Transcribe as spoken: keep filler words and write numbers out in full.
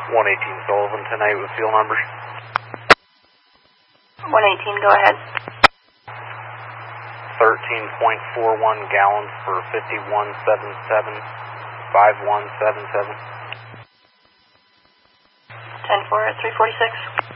one eighteen Sullivan, ten eight with fuel numbers. one eighteen, go ahead. thirteen point four one gallons for fifty-one seventy-seven, five one seven seven. ten four at three forty-six.